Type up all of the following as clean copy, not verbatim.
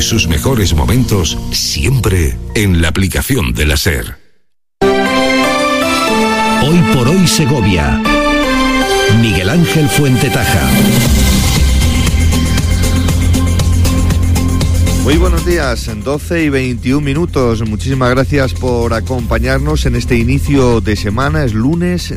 sus mejores momentos siempre en la aplicación de la SER. Hoy por hoy Segovia. Miguel Ángel Fuentetaja. Muy buenos días, 12 y 21 minutos. Muchísimas gracias por acompañarnos en este inicio de semana. Es lunes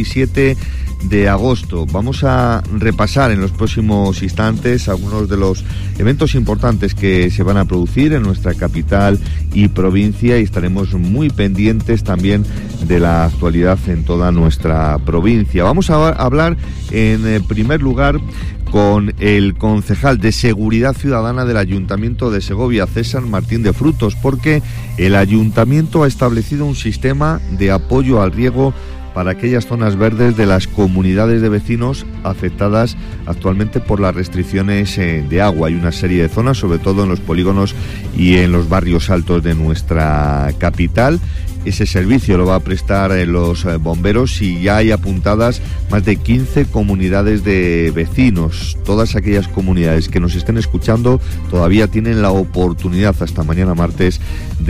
17 de agosto. Vamos a repasar en los próximos instantes algunos de los eventos importantes que se van a producir en nuestra capital y provincia, y estaremos muy pendientes también de la actualidad en toda nuestra provincia. Vamos a hablar en primer lugar con el concejal de Seguridad Ciudadana del Ayuntamiento de Segovia, César Martín de Frutos, porque el Ayuntamiento ha establecido un sistema de apoyo al riego para aquellas zonas verdes de las comunidades de vecinos afectadas actualmente por las restricciones de agua. Hay una serie de zonas, sobre todo en los polígonos y en los barrios altos de nuestra capital. Ese servicio lo va a prestar los bomberos y ya hay apuntadas más de 15 comunidades de vecinos. Todas aquellas comunidades que nos estén escuchando todavía tienen la oportunidad hasta mañana martes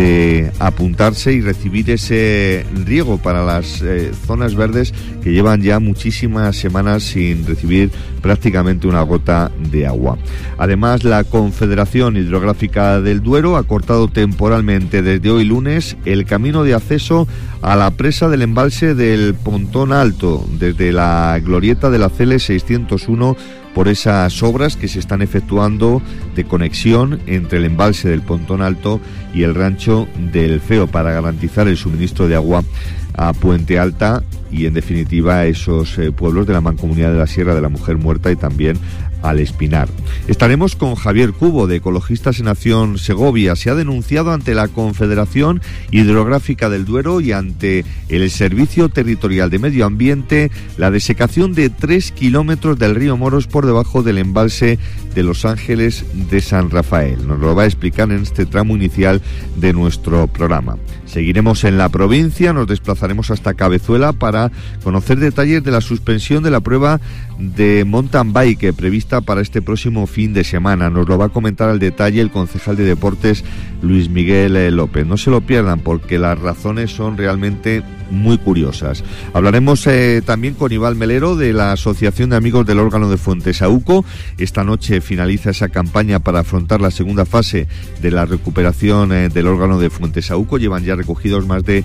de apuntarse y recibir ese riego para las zonas verdes que llevan ya muchísimas semanas sin recibir prácticamente una gota de agua. Además, la Confederación Hidrográfica del Duero ha cortado temporalmente desde hoy lunes el camino de acceso a la presa del embalse del Pontón Alto desde la glorieta de la CL 601 por esas obras que se están efectuando de conexión entre el embalse del Pontón Alto y el rancho del Feo para garantizar el suministro de agua a Puente Alta y en definitiva a esos pueblos de la Mancomunidad de la Sierra de la Mujer Muerta y también al Espinar. Estaremos con Javier Cubo, de Ecologistas en Acción Segovia. Se ha denunciado ante la Confederación Hidrográfica del Duero y ante el Servicio Territorial de Medio Ambiente la desecación de 3 kilómetros del río Moros por debajo del embalse de Los Ángeles de San Rafael. Nos lo va a explicar en este tramo inicial de nuestro programa. Seguiremos en la provincia, nos desplazaremos hasta Cabezuela para conocer detalles de la suspensión de la prueba de mountain bike prevista para este próximo fin de semana. Nos lo va a comentar al detalle el concejal de Deportes, Luis Miguel López. No se lo pierdan porque las razones son realmente muy curiosas. Hablaremos también con Iván Melero de la Asociación de Amigos del Órgano de Fuentesauco. Esta noche finaliza esa campaña para afrontar la segunda fase de la recuperación del órgano de Fuentesauco. Llevan ya recogidos más de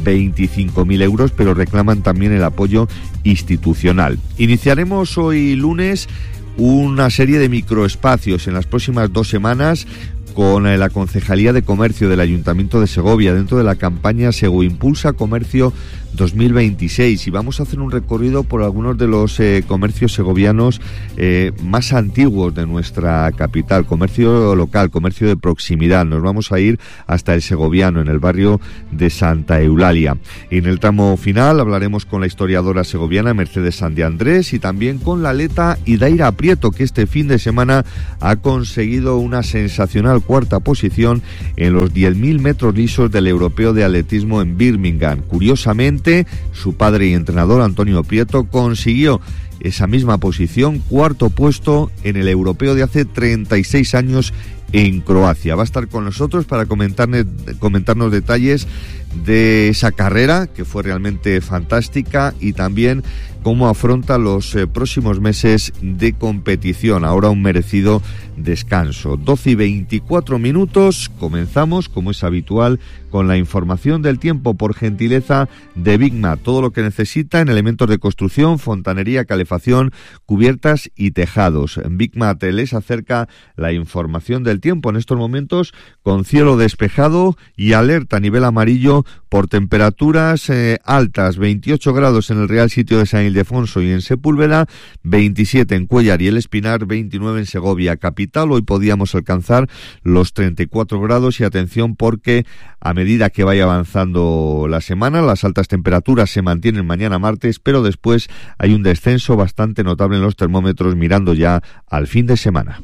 25.000 euros, pero reclaman también el apoyo institucional. Iniciaremos hoy lunes una serie de microespacios en las próximas 2 semanas con la Concejalía de Comercio del Ayuntamiento de Segovia dentro de la campaña Sego Impulsa Comercio 2026, y vamos a hacer un recorrido por algunos de los comercios segovianos más antiguos de nuestra capital, comercio local, comercio de proximidad. Nos vamos a ir hasta el Segoviano, en el barrio de Santa Eulalia. Y en el tramo final hablaremos con la historiadora segoviana Mercedes San de Andrés y también con la atleta Idaira Prieto, que este fin de semana ha conseguido una sensacional 4ª posición en los 10.000 metros lisos del Europeo de Atletismo en Birmingham. Curiosamente, su padre y entrenador Antonio Prieto consiguió esa misma posición, 4º puesto en el Europeo de hace 36 años en Croacia. Va a estar con nosotros para comentarnos detalles de esa carrera que fue realmente fantástica y también cómo afronta los próximos meses de competición. Ahora un merecido descanso. 12 y 24 minutos. Comenzamos, como es habitual, con la información del tiempo por gentileza de Big Mat. Todo lo que necesita en elementos de construcción, fontanería, calefacción, cubiertas y tejados. Big Mat les acerca la información del tiempo en estos momentos con cielo despejado y alerta a nivel amarillo por temperaturas altas. 28 grados en el Real Sitio de San Ildefonso y en Sepúlveda, 27 en Cuéllar y el Espinar, 29 en Segovia capital. Hoy podíamos alcanzar los 34 grados y atención porque a medida que vaya avanzando la semana, las altas temperaturas se mantienen mañana martes, pero después hay un descenso bastante notable en los termómetros mirando ya al fin de semana.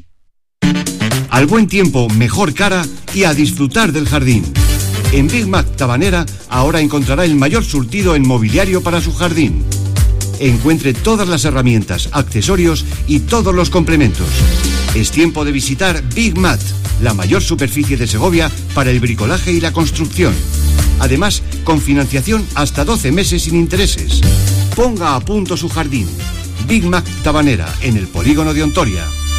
Al buen tiempo, mejor cara y a disfrutar del jardín. En Big Mac Tabanera ahora encontrará el mayor surtido en mobiliario para su jardín. Encuentre todas las herramientas, accesorios y todos los complementos. Es tiempo de visitar Big Mat, la mayor superficie de Segovia para el bricolaje y la construcción. Además, con financiación hasta 12 meses sin intereses. Ponga a punto su jardín. Big Mac Tabanera, en el polígono de Ontoria.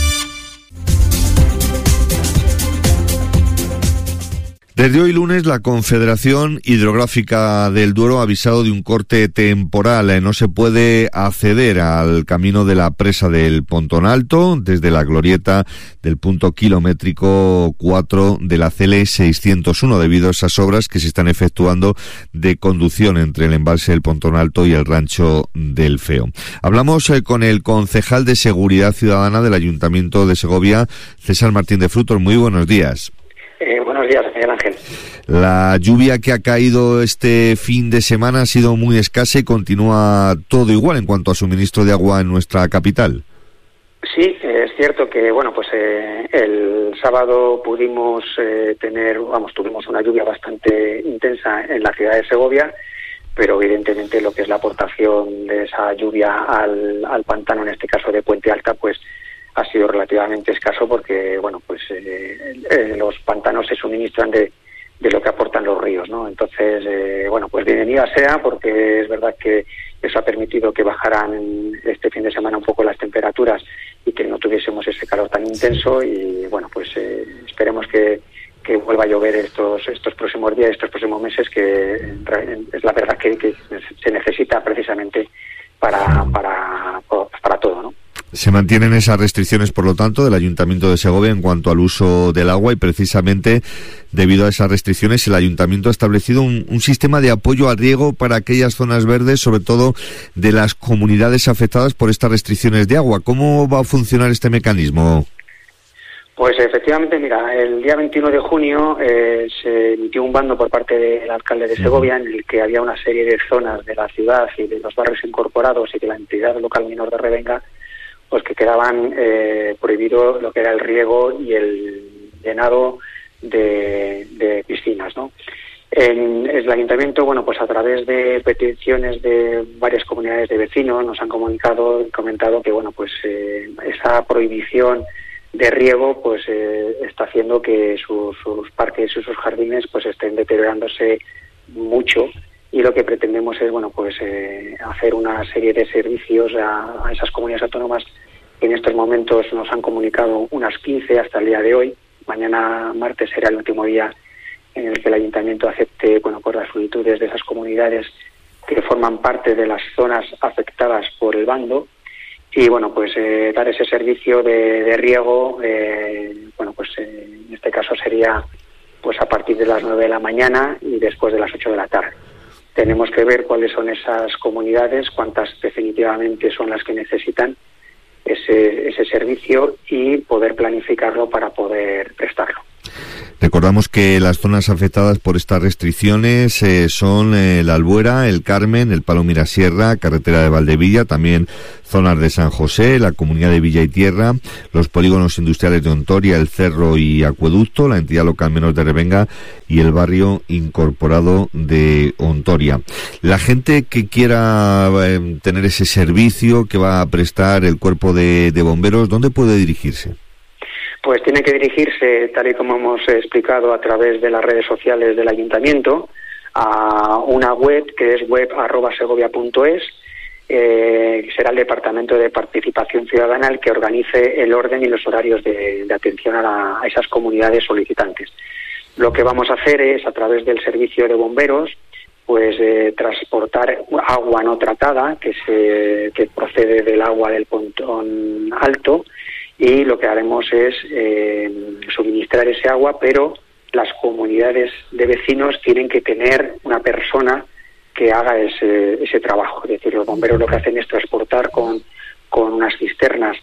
Desde hoy lunes, la Confederación Hidrográfica del Duero ha avisado de un corte temporal. No se puede acceder al camino de la presa del Pontón Alto desde la glorieta del punto kilométrico 4 de la CL 601 debido a esas obras que se están efectuando de conducción entre el embalse del Pontón Alto y el rancho del Feo. Hablamos con el concejal de Seguridad Ciudadana del Ayuntamiento de Segovia, César Martín de Frutos. Muy buenos días. Buenos días, Miguel Ángel. La lluvia que ha caído este fin de semana ha sido muy escasa y continúa todo igual en cuanto a suministro de agua en nuestra capital. Sí, es cierto que el sábado tuvimos una lluvia bastante intensa en la ciudad de Segovia, pero evidentemente lo que es la aportación de esa lluvia al pantano, en este caso de Puente Alta, pues ha sido relativamente escaso porque, los pantanos se suministran de lo que aportan los ríos, ¿no? Entonces, pues bienvenida sea, porque es verdad que eso ha permitido que bajaran este fin de semana un poco las temperaturas y que no tuviésemos ese calor tan intenso y, esperemos que vuelva a llover estos próximos días, estos próximos meses, que es la verdad que se necesita precisamente para todo, ¿no? Se mantienen esas restricciones, por lo tanto, del Ayuntamiento de Segovia en cuanto al uso del agua y precisamente debido a esas restricciones el Ayuntamiento ha establecido un sistema de apoyo al riego para aquellas zonas verdes, sobre todo de las comunidades afectadas por estas restricciones de agua. ¿Cómo va a funcionar este mecanismo? Pues efectivamente, mira, el día 21 de junio se emitió un bando por parte del alcalde de Segovia en el que había una serie de zonas de la ciudad y de los barrios incorporados y de la entidad local menor de Revenga, pues que quedaban prohibido lo que era el riego y el llenado de piscinas, ¿no? El ayuntamiento, pues a través de peticiones de varias comunidades de vecinos nos han comentado que esa prohibición de riego está haciendo que sus parques y sus jardines estén deteriorándose mucho, y lo que pretendemos es hacer una serie de servicios a esas comunidades autónomas que en estos momentos nos han comunicado unas 15 hasta el día de hoy. Mañana martes será el último día en el que el ayuntamiento acepte por las solicitudes de esas comunidades que forman parte de las zonas afectadas por el bando y dar ese servicio de riego. En este caso sería a partir de las 9 de la mañana y después de las 8 de la tarde. Tenemos que ver cuáles son esas comunidades, cuántas definitivamente son las que necesitan ese servicio y poder planificarlo para poder prestarlo. Recordamos que las zonas afectadas por estas restricciones son la Albuera, el Carmen, el Palo Mirasierra, carretera de Valdevilla, también zonas de San José, la comunidad de Villa y Tierra, los polígonos industriales de Ontoria, el Cerro y Acueducto, la entidad local menor de Revenga y el barrio incorporado de Ontoria. La gente que quiera tener ese servicio que va a prestar el cuerpo de bomberos, ¿dónde puede dirigirse? Pues tiene que dirigirse, tal y como hemos explicado a través de las redes sociales del ayuntamiento, a una web que es web@segovia.es, que será el Departamento de Participación Ciudadana el que organice el orden y los horarios de atención a esas comunidades solicitantes. Lo que vamos a hacer es, a través del servicio de bomberos, transportar agua no tratada que procede del agua del Pontón Alto, y lo que haremos es suministrar ese agua, pero las comunidades de vecinos tienen que tener una persona que haga ese trabajo. Es decir, los bomberos lo que hacen es transportar con unas cisternas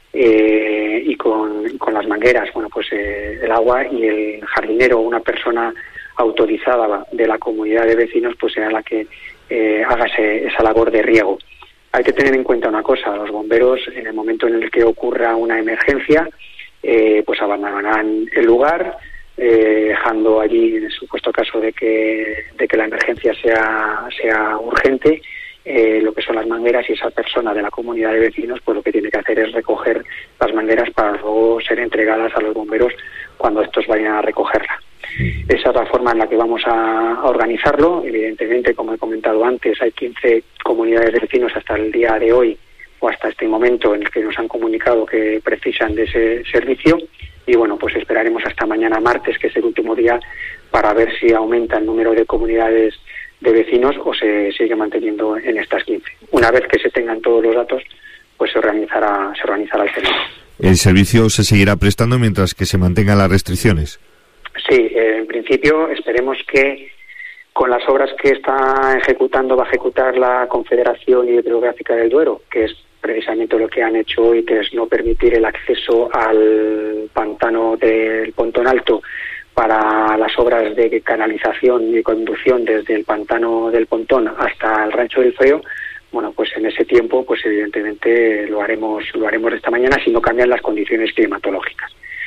y con las mangueras el agua, y el jardinero, una persona autorizada de la comunidad de vecinos, será la que haga esa labor de riego. Hay que tener en cuenta una cosa: los bomberos, en el momento en el que ocurra una emergencia, abandonarán el lugar, dejando allí, en el supuesto caso de que la emergencia sea urgente, lo que son las mangueras, y esa persona de la comunidad de vecinos lo que tiene que hacer es recoger las mangueras para luego ser entregadas a los bomberos cuando estos vayan a recogerla. Esa es la forma en la que vamos a organizarlo. Evidentemente, como he comentado antes, hay 15 comunidades de vecinos hasta el día de hoy, o hasta este momento, en el que nos han comunicado que precisan de ese servicio. Y bueno, pues esperaremos hasta mañana martes, que es el último día, para ver si aumenta el número de comunidades de vecinos o se sigue manteniendo en estas 15. Una vez que se tengan todos los datos, pues se organizará el servicio. ¿El servicio se seguirá prestando mientras que se mantengan las restricciones? Sí, en principio esperemos que con las obras que va a ejecutar la Confederación Hidrográfica del Duero, que es precisamente lo que han hecho hoy, que es no permitir el acceso al pantano del Pontón Alto para las obras de canalización y conducción desde el pantano del Pontón hasta el Rancho del Freo. Bueno, pues en ese tiempo, pues evidentemente lo haremos esta mañana si no cambian las condiciones climatológicas.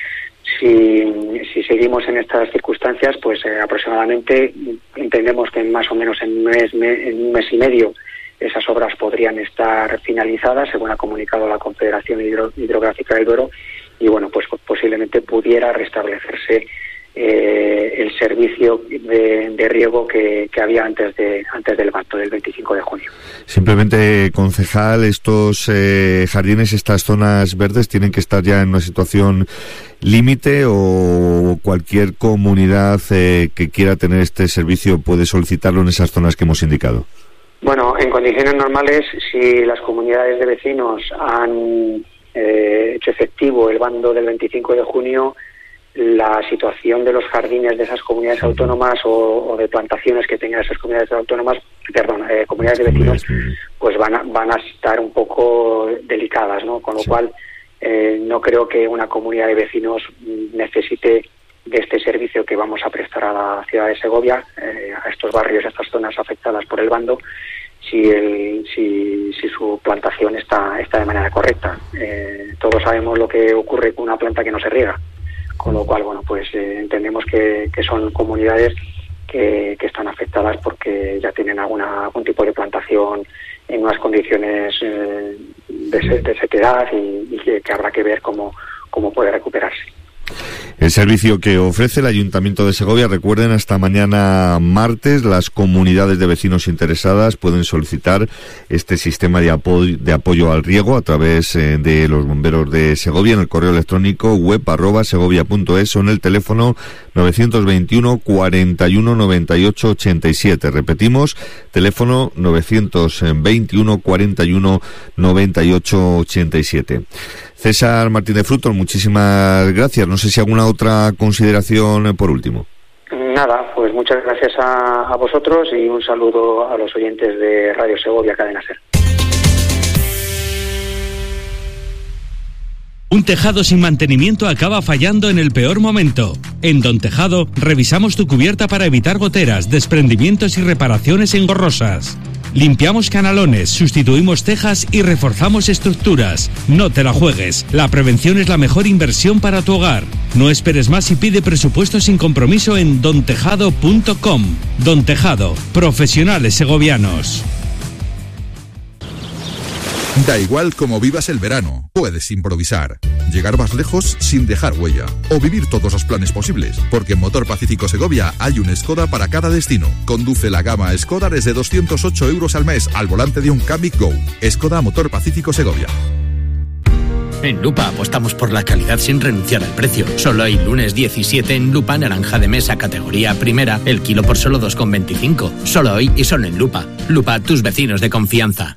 Si seguimos en estas circunstancias, pues aproximadamente entendemos que más o menos en un mes y medio esas obras podrían estar finalizadas, según ha comunicado la Confederación Hidrográfica del Duero, y bueno, pues posiblemente pudiera restablecerse el servicio de riego que había antes del pacto del 25 de junio. Simplemente, concejal, estos jardines, estas zonas verdes, ¿tienen que estar ya en una situación límite o cualquier comunidad que quiera tener este servicio puede solicitarlo en esas zonas que hemos indicado? Bueno, en condiciones normales, si las comunidades de vecinos han hecho efectivo el bando del 25 de junio, la situación de los jardines de esas comunidades autónomas o de plantaciones que tengan esas comunidades autónomas, comunidades de vecinos, pues van a estar un poco delicadas, ¿no? Con lo cual, no creo que una comunidad de vecinos necesite de este servicio que vamos a prestar a la ciudad de Segovia, a estos barrios, a estas zonas afectadas por el bando, si su plantación está de manera correcta. Todos sabemos lo que ocurre con una planta que no se riega. Con lo cual, bueno, pues entendemos que son comunidades que están afectadas porque ya tienen algún tipo de plantación en unas condiciones de sequedad y que habrá que ver cómo puede recuperarse. El servicio que ofrece el Ayuntamiento de Segovia, recuerden, hasta mañana martes, las comunidades de vecinos interesadas pueden solicitar este sistema de apoyo al riego a través de los bomberos de Segovia en el correo electrónico web@segovia.es o en el teléfono 921 41 98 87. Repetimos, teléfono 921 41 98 87. César Martínez Frutos, muchísimas gracias. No sé si alguna otra consideración por último. Nada, pues muchas gracias a vosotros y un saludo a los oyentes de Radio Segovia Cadena Ser. Un tejado sin mantenimiento acaba fallando en el peor momento. En Don Tejado revisamos tu cubierta para evitar goteras, desprendimientos y reparaciones engorrosas. Limpiamos canalones, sustituimos tejas y reforzamos estructuras. No te la juegues. La prevención es la mejor inversión para tu hogar. No esperes más y pide presupuesto sin compromiso en dontejado.com. Don Tejado, profesionales segovianos. Da igual cómo vivas el verano, puedes improvisar, llegar más lejos sin dejar huella o vivir todos los planes posibles, porque en Motor Pacífico Segovia hay un Skoda para cada destino. Conduce la gama Skoda desde 208 euros al mes al volante de un Kamiq Go. Skoda Motor Pacífico Segovia. En Lupa apostamos por la calidad sin renunciar al precio. Solo hoy, lunes 17, en Lupa, naranja de mesa categoría primera, el kilo por solo 2,25. Solo hoy y solo en Lupa. Lupa, tus vecinos de confianza.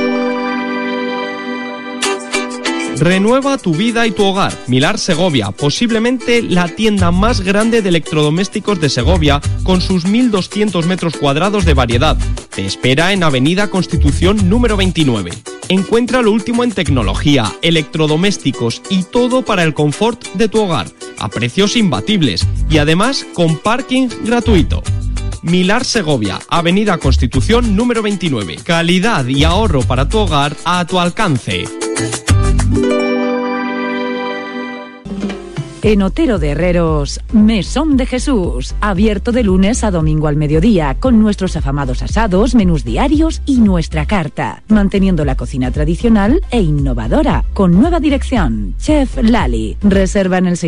Renueva tu vida y tu hogar. Milar Segovia, posiblemente la tienda más grande de electrodomésticos de Segovia, con sus 1.200 metros cuadrados de variedad. Te espera en Avenida Constitución número 29. Encuentra lo último en tecnología, electrodomésticos y todo para el confort de tu hogar, a precios imbatibles y además con parking gratuito. Milar Segovia, Avenida Constitución número 29. Calidad y ahorro para tu hogar a tu alcance. En Otero de Herreros, Mesón de Jesús, abierto de lunes a domingo al mediodía, con nuestros afamados asados, menús diarios y nuestra carta, manteniendo la cocina tradicional e innovadora, con nueva dirección. Chef Lali, reserva en el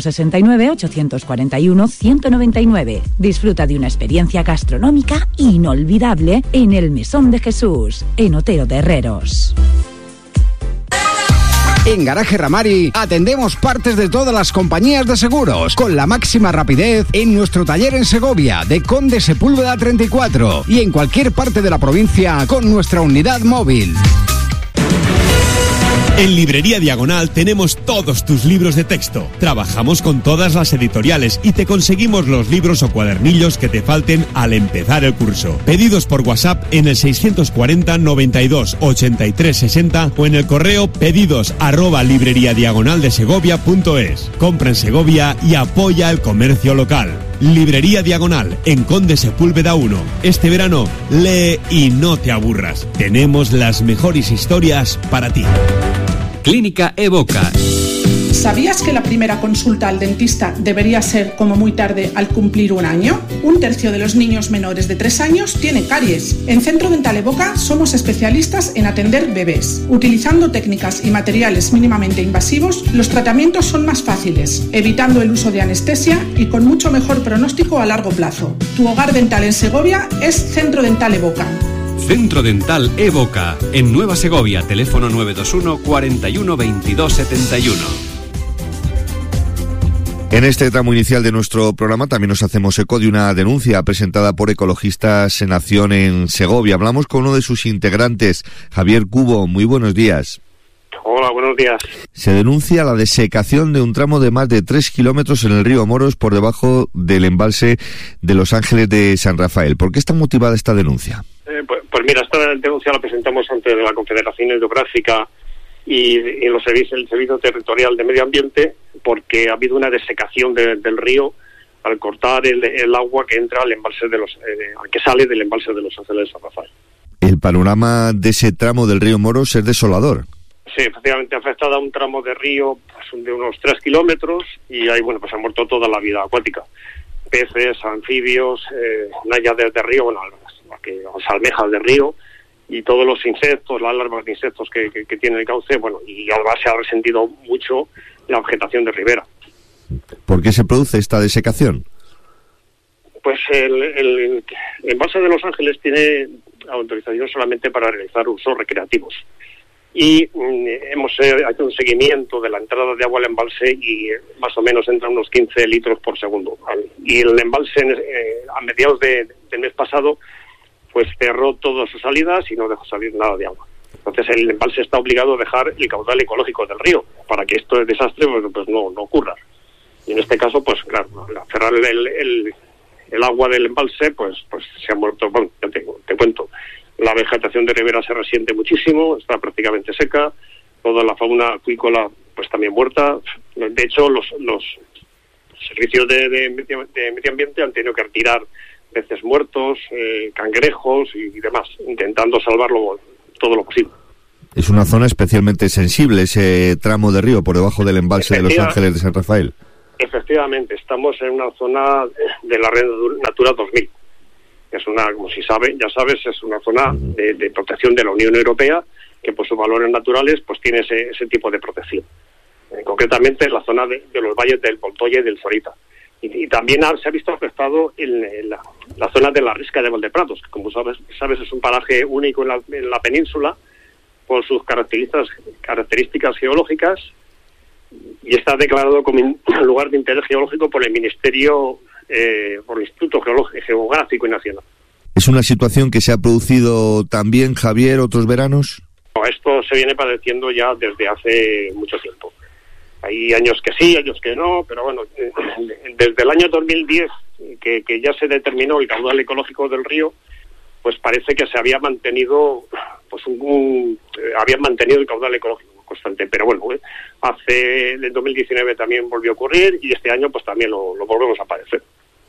669-841-199. Disfruta de una experiencia gastronómica inolvidable en el Mesón de Jesús, en Otero de Herreros. En Garaje Ramari atendemos partes de todas las compañías de seguros con la máxima rapidez en nuestro taller en Segovia de Conde Sepúlveda 34 y en cualquier parte de la provincia con nuestra unidad móvil. En Librería Diagonal tenemos todos tus libros de texto. Trabajamos con todas las editoriales y te conseguimos los libros o cuadernillos que te falten al empezar el curso. Pedidos por WhatsApp en el 640 92 83 60 o en el correo pedidos@libreriadiagonaldesegovia.es. Compra en Segovia y apoya el comercio local. Librería Diagonal, en Conde Sepúlveda 1. Este verano, lee y no te aburras. Tenemos las mejores historias para ti. Clínica Evoca. ¿Sabías que la primera consulta al dentista debería ser como muy tarde al cumplir 1 año? 1/3 de los niños menores de 3 años tiene caries. En Centro Dental Evoca somos especialistas en atender bebés. Utilizando técnicas y materiales mínimamente invasivos, los tratamientos son más fáciles, evitando el uso de anestesia y con mucho mejor pronóstico a largo plazo. Tu hogar dental en Segovia es Centro Dental Evoca. Centro Dental Evoca, en Nueva Segovia, teléfono 921 41 22 71. En este tramo inicial de nuestro programa también nos hacemos eco de una denuncia presentada por Ecologistas en Acción en Segovia. Hablamos con uno de sus integrantes, Javier Cubo. Muy buenos días. Hola, buenos días. Se denuncia la desecación de un tramo de más de 3 kilómetros en el río Moros por debajo del embalse de Los Ángeles de San Rafael. ¿Por qué está motivada esta denuncia? Pues mira, esta denuncia la presentamos ante la Confederación Hidrográfica y el Servicio Territorial de Medio Ambiente, porque ha habido una desecación del río al cortar el agua que entra al embalse que sale del embalse de Los Ángeles de San Rafael. El panorama de ese tramo del río Moros es desolador. Sí, efectivamente, ha afectado a un tramo de río de unos 3 kilómetros y ahí, pues ha muerto toda la vida acuática. Peces, anfibios, nayas de río, las almejas de río y todos los insectos, las larvas de insectos que tiene el cauce, y además se ha resentido mucho la vegetación de ribera. ¿Por qué se produce esta desecación? Pues el embalse de Los Ángeles tiene autorización solamente para realizar usos recreativos. Y hemos hecho un seguimiento de la entrada de agua al embalse y más o menos entran unos 15 litros por segundo. Y el embalse a mediados del mes pasado pues cerró todas sus salidas y no dejó salir nada de agua. Entonces el embalse está obligado a dejar el caudal ecológico del río para que esto desastre pues no ocurra. Y en este caso, pues claro, al cerrar el agua del embalse, pues se ha muerto. Bueno, ya te cuento. La vegetación de ribera se resiente muchísimo, está prácticamente seca, toda la fauna acuícola pues también muerta. De hecho, los servicios de medio ambiente han tenido que retirar peces muertos, cangrejos y demás, intentando salvarlo todo lo posible. Es una zona especialmente sensible, ese tramo de río por debajo del embalse de Los Ángeles de San Rafael. Efectivamente, estamos en una zona de la Red Natura 2000. Es una, como ya sabes, es una zona de protección de la Unión Europea que por sus valores naturales pues tiene ese tipo de protección. Concretamente en la zona de los valles del Voltoya y del Zorita. Y también se ha visto afectado en la zona de la Risca de Valdeprados, que como sabes es un paraje único en la península por sus características geológicas y está declarado como lugar de interés geológico por el Ministerio, por el Instituto Geográfico y Nacional. ¿Es una situación que se ha producido también, Javier, otros veranos? No, esto se viene padeciendo ya desde hace mucho tiempo. Hay años que sí, años que no, pero bueno, desde el año 2010, que ya se determinó el caudal ecológico del río, pues parece que se había mantenido, habían mantenido el caudal ecológico constante. Pero bueno, en el 2019 también volvió a ocurrir y este año pues también lo volvemos a padecer.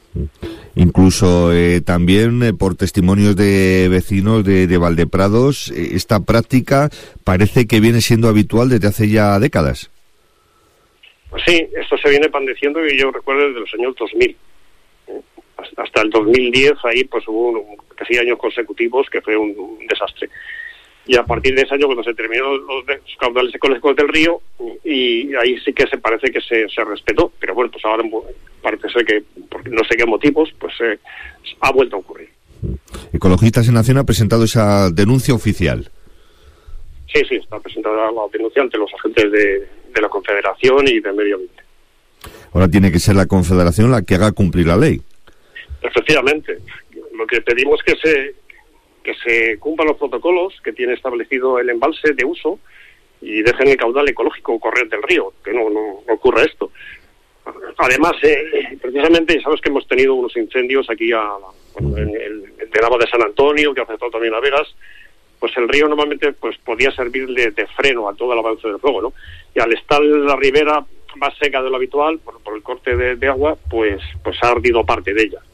Incluso también por testimonios de vecinos de Valdeprados, esta práctica parece que viene siendo habitual desde hace ya décadas. Pues sí, esto se viene padeciendo y yo recuerdo desde los años 2000. Hasta el 2010 ahí pues hubo casi años consecutivos que fue un desastre. Y a partir de ese año, cuando se terminaron los caudales ecológicos del río, y ahí sí que se parece que se respetó. Pero bueno, pues ahora parece ser que, por no sé qué motivos, pues ha vuelto a ocurrir. Ecologistas en Acción ha presentado esa denuncia oficial. Sí, está presentada la denuncia ante los agentes de la Confederación y del Medio Ambiente. Ahora tiene que ser la Confederación la que haga cumplir la ley. Efectivamente. Lo que pedimos es que se cumplan los protocolos que tiene establecido el embalse de uso y dejen el caudal ecológico correr del río, que no ocurra esto. Además, precisamente, sabes que hemos tenido unos incendios aquí en el agua de San Antonio, que afectó también a Vegas. Pues el río normalmente pues podía servir de freno a todo el avance del fuego, ¿no? Y al estar la ribera más seca de lo habitual, por el corte de agua, pues ha ardido parte de ella.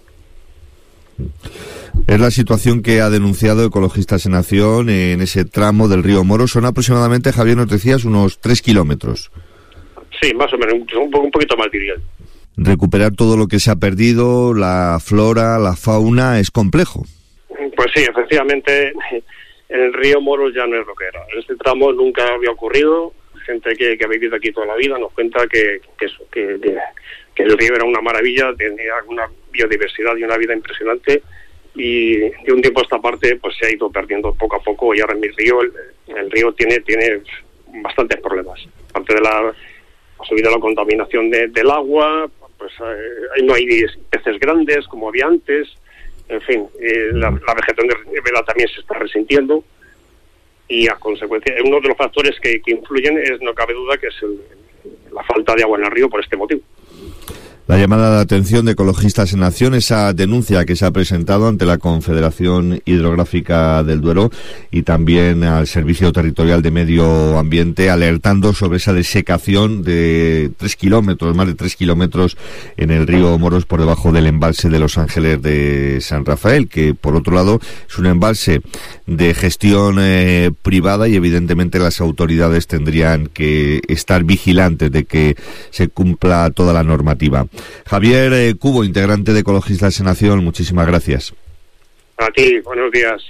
Es la situación que ha denunciado Ecologistas en Acción en ese tramo del río Moro. Son aproximadamente, Javier, nos decías, unos 3 kilómetros. Sí, más o menos, un poquito más diría. Recuperar todo lo que se ha perdido, la flora, la fauna, es complejo. Pues sí, efectivamente, el río Moro ya no es lo que era. En este tramo nunca había ocurrido. Gente que ha vivido aquí toda la vida nos cuenta que el río era una maravilla, tenía una biodiversidad y una vida impresionante, y de un tiempo a esta parte pues se ha ido perdiendo poco a poco, y ahora en mi río el río tiene bastantes problemas. Aparte de la subida de la contaminación del agua, pues no hay peces grandes como había antes, en fin, la vegetación de vela también se está resintiendo, y a consecuencia uno de los factores que influyen no cabe duda que es la falta de agua en el río por este motivo. La llamada de atención de Ecologistas en Acción, esa denuncia que se ha presentado ante la Confederación Hidrográfica del Duero y también al Servicio Territorial de Medio Ambiente, alertando sobre esa desecación de 3 kilómetros, más de 3 kilómetros en el río Moros por debajo del embalse de Los Ángeles de San Rafael, que por otro lado es un embalse de gestión privada, y evidentemente las autoridades tendrían que estar vigilantes de que se cumpla toda la normativa. Javier Cubo, integrante de Ecologistas en Acción, muchísimas gracias. A ti, buenos días.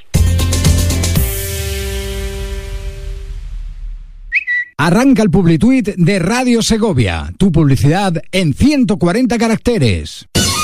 Arranca el Publituit de Radio Segovia, tu publicidad en 140 caracteres.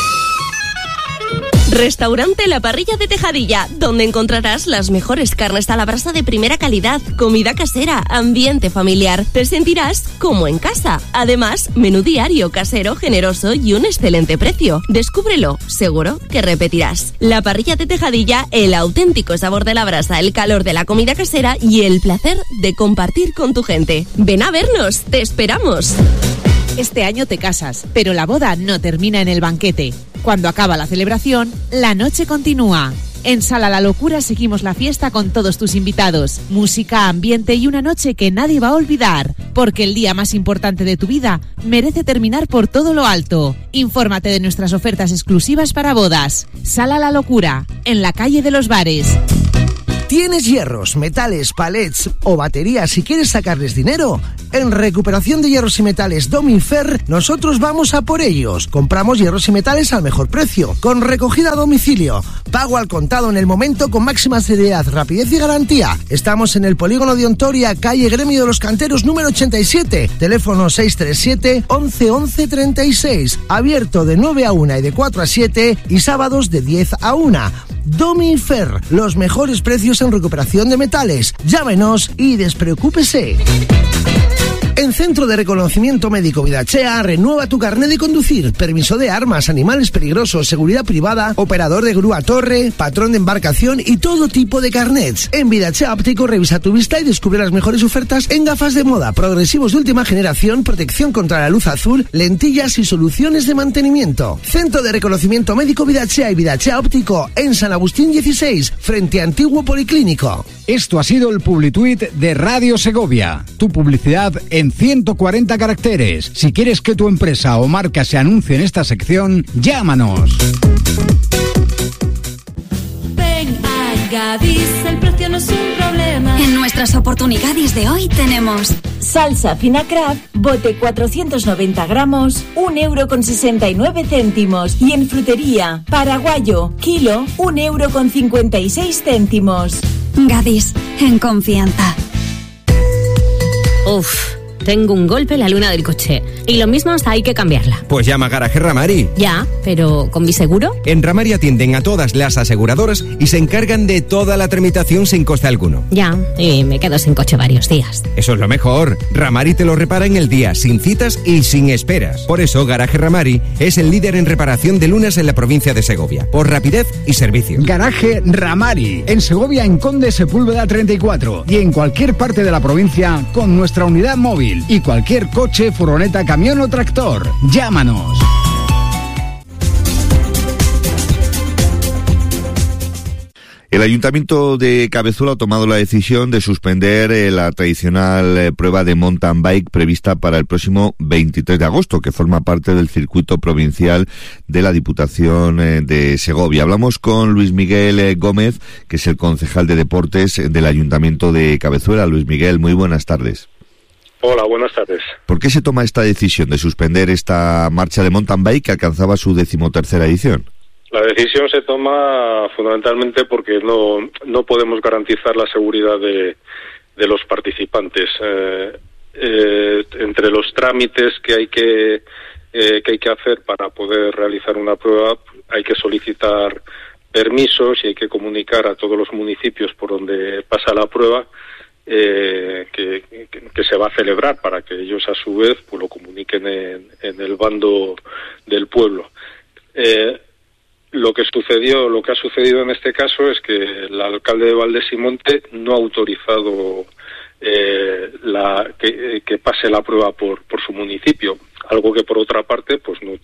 Restaurante La Parrilla de Tejadilla, donde encontrarás las mejores carnes a la brasa de primera calidad, comida casera, ambiente familiar. Te sentirás como en casa. Además, menú diario, casero, generoso y un excelente precio. Descúbrelo, seguro que repetirás. La Parrilla de Tejadilla, el auténtico sabor de la brasa, el calor de la comida casera y el placer de compartir con tu gente. Ven a vernos, te esperamos. Este año te casas, pero la boda no termina en el banquete. Cuando acaba la celebración, la noche continúa. En Sala La Locura seguimos la fiesta con todos tus invitados. Música, ambiente y una noche que nadie va a olvidar. Porque el día más importante de tu vida merece terminar por todo lo alto. Infórmate de nuestras ofertas exclusivas para bodas. Sala La Locura, en la calle de los Bares. ¿Tienes hierros, metales, palets o baterías y quieres sacarles dinero? En Recuperación de Hierros y Metales Domifer, nosotros vamos a por ellos. Compramos hierros y metales al mejor precio, con recogida a domicilio, pago al contado en el momento con máxima seriedad, rapidez y garantía. Estamos en el Polígono de Ontoria, calle Gremio de los Canteros número 87, teléfono 637 11 11 36, abierto de 9 a 1 y de 4 a 7 y sábados de 10 a 1. Domifer, los mejores precios en recuperación de metales. Llámenos y despreocúpese. En Centro de Reconocimiento Médico Vidachea, renueva tu carnet de conducir, permiso de armas, animales peligrosos, seguridad privada, operador de grúa torre, patrón de embarcación y todo tipo de carnets. En Vidachea Óptico revisa tu vista y descubre las mejores ofertas en gafas de moda, progresivos de última generación, protección contra la luz azul, lentillas y soluciones de mantenimiento. Centro de Reconocimiento Médico Vidachea y Vidachea Óptico en San Agustín 16, frente a Antiguo Policlínico. Esto ha sido el Publituit de Radio Segovia, tu publicidad en 140 caracteres. Si quieres que tu empresa o marca se anuncie en esta sección, llámanos. Ven a Gadis, el precio no es un problema. En nuestras oportunidades de hoy tenemos Salsa fina Kraft, bote 490 gramos, 1,69 €. Y en frutería, paraguayo, kilo, 1,56 €. Gadis, en confianza. Uf, tengo un golpe en la luna del coche. Y lo mismo hasta hay que cambiarla. Pues llama a Garaje Ramari. Ya, pero ¿con mi seguro? En Ramari atienden a todas las aseguradoras y se encargan de toda la tramitación sin coste alguno. Ya, y me quedo sin coche varios días. Eso es lo mejor. Ramari te lo repara en el día, sin citas y sin esperas. Por eso, Garaje Ramari es el líder en reparación de lunas en la provincia de Segovia, por rapidez y servicio. Garaje Ramari, en Segovia, en Conde Sepúlveda 34 y en cualquier parte de la provincia con nuestra unidad móvil y cualquier coche, furgoneta, camión o tractor. Llámanos. El Ayuntamiento de Cabezuela ha tomado la decisión de suspender la tradicional prueba de mountain bike prevista para el próximo 23 de agosto, que forma parte del circuito provincial de la Diputación de Segovia. Hablamos con Luis Miguel Gómez, que es el concejal de deportes del Ayuntamiento de Cabezuela. Luis Miguel, muy buenas tardes. Hola, buenas tardes. ¿Por qué se toma esta decisión de suspender esta marcha de mountain bike que alcanzaba su 13ª edición? La decisión se toma fundamentalmente porque no podemos garantizar la seguridad de los participantes. Entre los trámites que hay que hacer para poder realizar una prueba, hay que solicitar permisos y hay que comunicar a todos los municipios por donde pasa la prueba que se va a celebrar, para que ellos a su vez pues lo comuniquen en el bando del pueblo. Lo que ha sucedido en este caso es que el alcalde de Valdesimonte no ha autorizado que pase la prueba por su municipio, algo que por otra parte pues no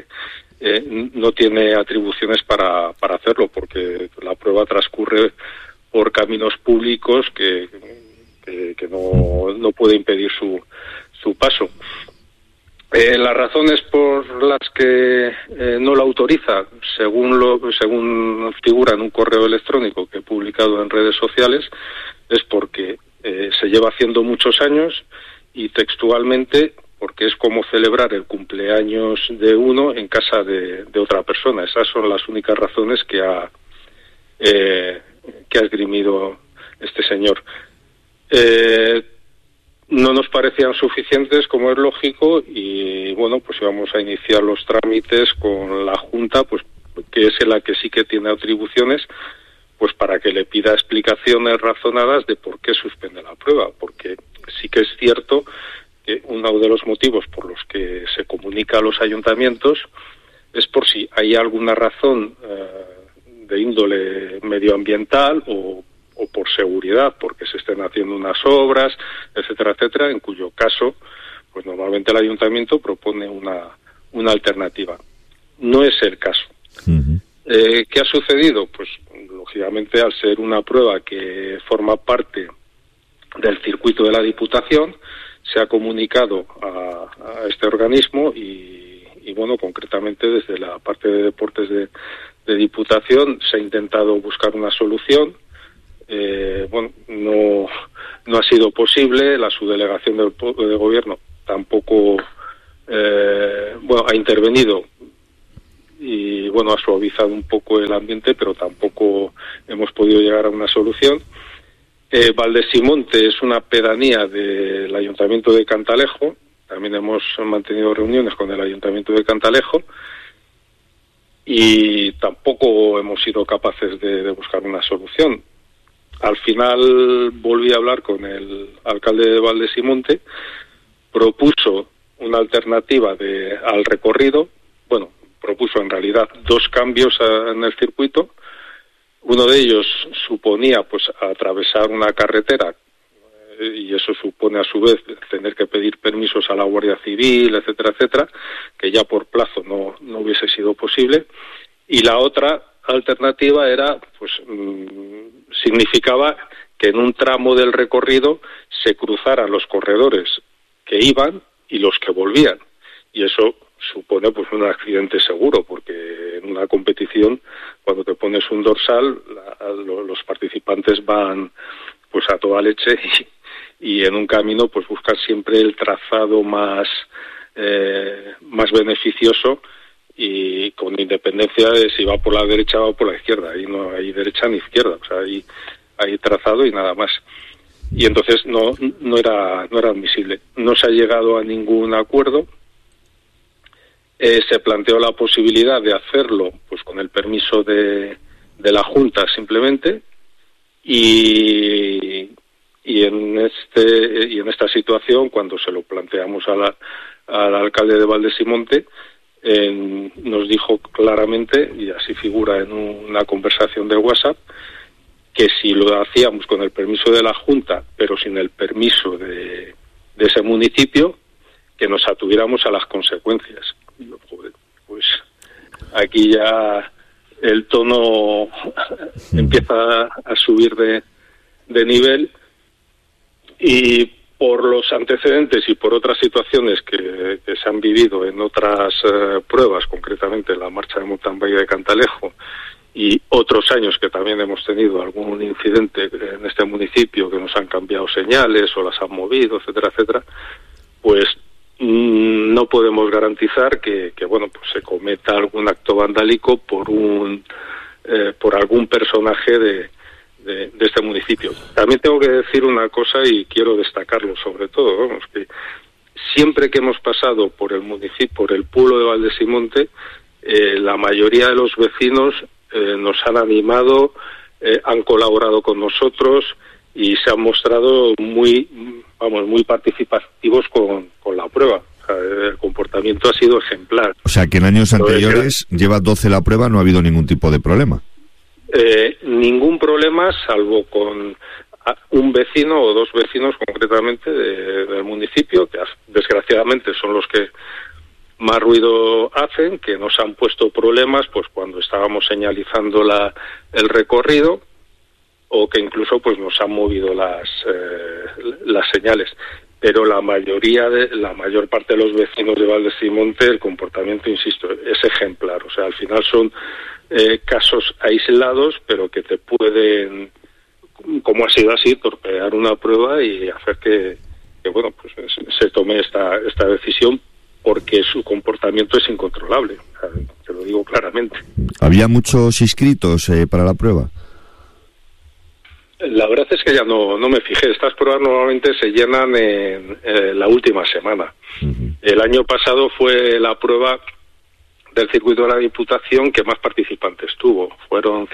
tiene atribuciones para hacerlo, porque la prueba transcurre por caminos públicos que no puede impedir su paso. Las razones por las que no lo autoriza, según figura en un correo electrónico que he publicado en redes sociales, es porque se lleva haciendo muchos años y textualmente porque es como celebrar el cumpleaños de uno en casa de otra persona. Esas son las únicas razones que ha esgrimido este señor. No nos parecían suficientes, como es lógico, y bueno, pues íbamos a iniciar los trámites con la Junta, pues que es la que sí que tiene atribuciones, pues para que le pida explicaciones razonadas de por qué suspende la prueba, porque sí que es cierto que uno de los motivos por los que se comunica a los ayuntamientos es por si hay alguna razón de índole medioambiental o por seguridad, porque se estén haciendo unas obras, etcétera, etcétera, en cuyo caso, pues normalmente el ayuntamiento propone una alternativa. No es el caso. Uh-huh. ¿Qué ha sucedido? Pues, lógicamente, al ser una prueba que forma parte del circuito de la Diputación, se ha comunicado a este organismo y bueno, concretamente desde la parte de deportes de Diputación se ha intentado buscar una solución. Bueno, no ha sido posible. La subdelegación de gobierno tampoco ha intervenido y bueno, ha suavizado un poco el ambiente, pero tampoco hemos podido llegar a una solución. Valdesimonte es una pedanía del Ayuntamiento de Cantalejo. También hemos mantenido reuniones con el Ayuntamiento de Cantalejo y tampoco hemos sido capaces de buscar una solución. Al final volví a hablar con el alcalde de Valdesimonte, propuso una alternativa al recorrido. Bueno, propuso en realidad dos cambios en el circuito. Uno de ellos suponía pues atravesar una carretera y eso supone a su vez tener que pedir permisos a la Guardia Civil, etcétera, etcétera, que ya por plazo no hubiese sido posible. Y la otra alternativa era, pues, significaba que en un tramo del recorrido se cruzaran los corredores que iban y los que volvían. Y eso supone pues un accidente seguro, porque en una competición, cuando te pones un dorsal, los participantes van pues a toda leche y en un camino pues buscar siempre el trazado más beneficioso, y con independencia de si va por la derecha o por la izquierda. Ahí no hay derecha ni izquierda, o sea, hay trazado y nada más. Y entonces no era admisible. No se ha llegado a ningún acuerdo. Se planteó la posibilidad de hacerlo pues con el permiso de la Junta simplemente, y en esta situación, cuando se lo planteamos al alcalde de Valdesimonte, nos dijo claramente, y así figura en una conversación de WhatsApp, que si lo hacíamos con el permiso de la Junta, pero sin el permiso de ese municipio, que nos atuviéramos a las consecuencias. Y yo, joder, pues aquí ya el tono empieza a subir de nivel, y por los antecedentes y por otras situaciones que se han vivido en otras pruebas, concretamente en la marcha de mountain bike de Cantalejo, y otros años que también hemos tenido algún incidente en este municipio, que nos han cambiado señales o las han movido, etcétera, etcétera, pues no podemos garantizar que bueno, pues se cometa algún acto vandálico por algún personaje de este municipio. También tengo que decir una cosa, y quiero destacarlo sobre todo, vamos, que siempre que hemos pasado por el municipio, por el pueblo de Valdesimonte, la mayoría de los vecinos nos han animado, han colaborado con nosotros y se han mostrado muy participativos con la prueba. O sea, el comportamiento ha sido ejemplar. O sea, que en años anteriores, lleva 12 la prueba, no ha habido ningún tipo de problema. Ningún problema, salvo con un vecino o dos vecinos concretamente del municipio, que desgraciadamente son los que más ruido hacen, que nos han puesto problemas pues cuando estábamos señalizando el recorrido, o que incluso pues nos han movido las señales. Pero la mayor parte de los vecinos de Valdesimonte, el comportamiento, insisto, es ejemplar. O sea, al final son casos aislados, pero que te pueden, como ha sido así, torpedear una prueba y hacer que bueno, pues se tome esta decisión, porque su comportamiento es incontrolable. O sea, te lo digo claramente. ¿Había muchos inscritos para la prueba? La verdad es que ya no me fijé. Estas pruebas normalmente se llenan en la última semana. Uh-huh. El año pasado fue la prueba del circuito de la Diputación que más participantes tuvo. Fueron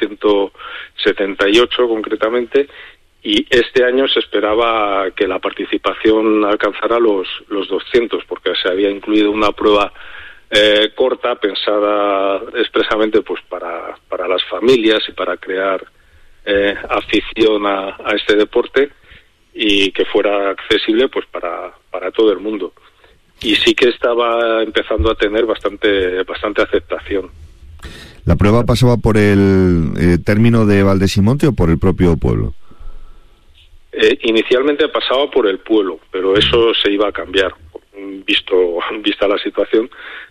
178 concretamente, y este año se esperaba que la participación alcanzara los 200, porque se había incluido una prueba corta, pensada expresamente pues para las familias y para crear afición a este deporte, y que fuera accesible pues para todo el mundo. Y sí que estaba empezando a tener bastante aceptación. ¿La prueba pasaba por el término de Valdesimonte o por el propio pueblo? Inicialmente pasaba por el pueblo, pero eso se iba a cambiar. Vista la situación,